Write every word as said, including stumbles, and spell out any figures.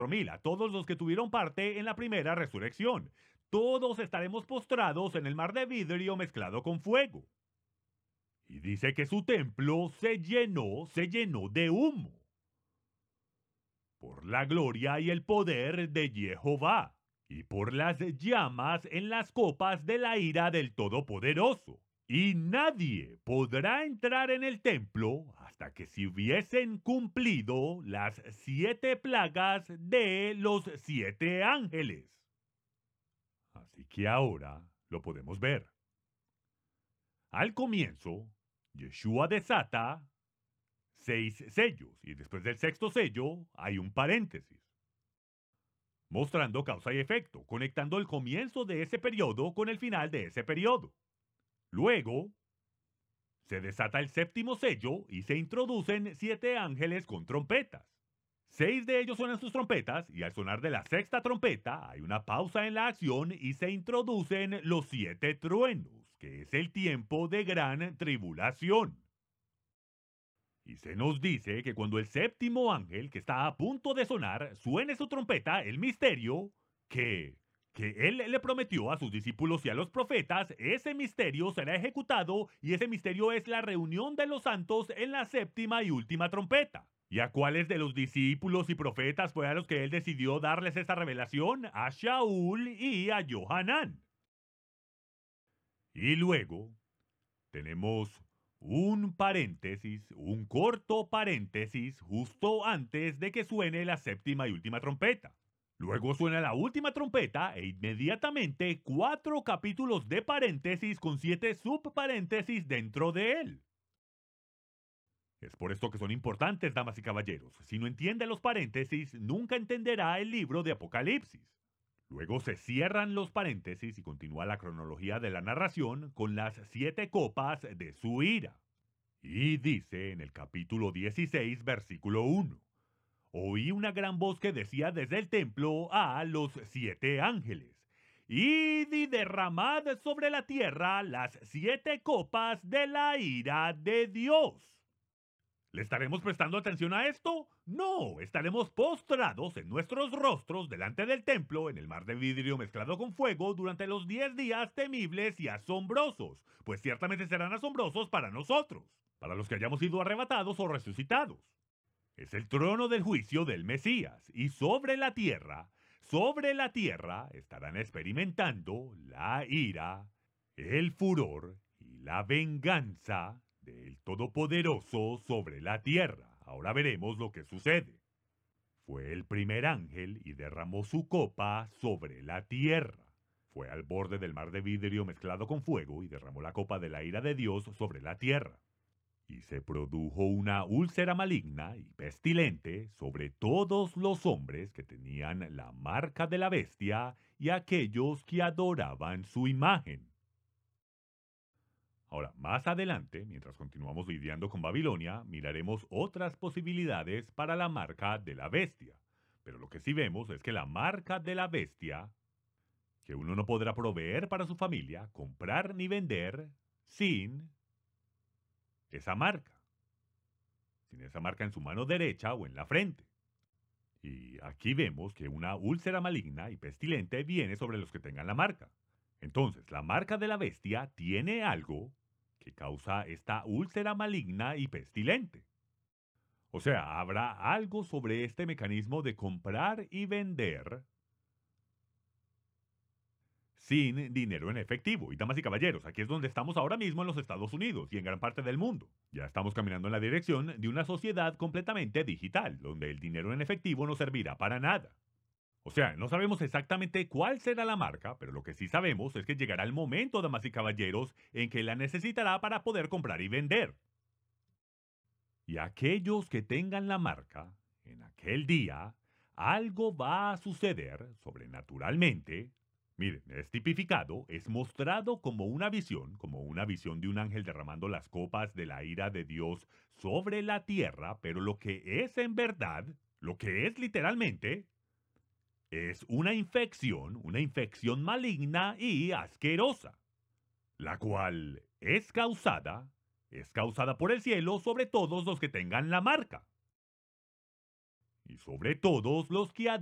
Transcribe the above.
mil, a todos los que tuvieron parte en la primera resurrección. Todos estaremos postrados en el mar de vidrio mezclado con fuego. Y dice que su templo se llenó, se llenó de humo por la gloria y el poder de Jehová, y por las llamas en las copas de la ira del Todopoderoso. Y nadie podrá entrar en el templo hasta que se hubiesen cumplido las siete plagas de los siete ángeles. Así que ahora lo podemos ver. Al comienzo, Yeshua desata seis sellos, y después del sexto sello hay un paréntesis, mostrando causa y efecto, conectando el comienzo de ese periodo con el final de ese periodo. Luego, se desata el séptimo sello y se introducen siete ángeles con trompetas. Seis de ellos suenan sus trompetas y al sonar de la sexta trompeta hay una pausa en la acción y se introducen los siete truenos, que es el tiempo de gran tribulación. Y se nos dice que cuando el séptimo ángel, que está a punto de sonar, suene su trompeta, el misterio, que, que él le prometió a sus discípulos y a los profetas, ese misterio será ejecutado y ese misterio es la reunión de los santos en la séptima y última trompeta. ¿Y a cuáles de los discípulos y profetas fue a los que él decidió darles esta revelación? A Shaul y a Johanán. Y luego tenemos un paréntesis, un corto paréntesis justo antes de que suene la séptima y última trompeta. Luego suena la última trompeta e inmediatamente cuatro capítulos de paréntesis con siete subparéntesis dentro de él. Es por esto que son importantes, damas y caballeros. Si no entiende los paréntesis, nunca entenderá el libro de Apocalipsis. Luego se cierran los paréntesis y continúa la cronología de la narración con las siete copas de su ira. Y dice en el capítulo dieciséis, versículo uno, oí una gran voz que decía desde el templo a los siete ángeles, id y derramad sobre la tierra las siete copas de la ira de Dios. ¿Le estaremos prestando atención a esto? No, estaremos postrados en nuestros rostros delante del templo en el mar de vidrio mezclado con fuego durante los diez días temibles y asombrosos, pues ciertamente serán asombrosos para nosotros, para los que hayamos sido arrebatados o resucitados. Es el trono del juicio del Mesías, y sobre la tierra, sobre la tierra estarán experimentando la ira, el furor y la venganza del Todopoderoso sobre la tierra. Ahora veremos lo que sucede. Fue el primer ángel y derramó su copa sobre la tierra. Fue al borde del mar de vidrio mezclado con fuego y derramó la copa de la ira de Dios sobre la tierra. Y se produjo una úlcera maligna y pestilente sobre todos los hombres que tenían la marca de la bestia y aquellos que adoraban su imagen. Ahora, más adelante, mientras continuamos lidiando con Babilonia, miraremos otras posibilidades para la marca de la bestia. Pero lo que sí vemos es que la marca de la bestia, que uno no podrá proveer para su familia, comprar ni vender sin esa marca. Sin esa marca en su mano derecha o en la frente. Y aquí vemos que una úlcera maligna y pestilente viene sobre los que tengan la marca. Entonces, la marca de la bestia tiene algo que causa esta úlcera maligna y pestilente. O sea, habrá algo sobre este mecanismo de comprar y vender sin dinero en efectivo. Y damas y caballeros, aquí es donde estamos ahora mismo en los Estados Unidos y en gran parte del mundo. Ya estamos caminando en la dirección de una sociedad completamente digital, donde el dinero en efectivo no servirá para nada. O sea, no sabemos exactamente cuál será la marca, pero lo que sí sabemos es que llegará el momento, damas y caballeros, en que la necesitará para poder comprar y vender. Y aquellos que tengan la marca, en aquel día, algo va a suceder sobrenaturalmente. Miren, es tipificado, es mostrado como una visión, como una visión de un ángel derramando las copas de la ira de Dios sobre la tierra, pero lo que es en verdad, lo que es literalmente, es una infección, una infección maligna y asquerosa, la cual es causada, es causada por el cielo sobre todos los que tengan la marca. Y sobre todos los que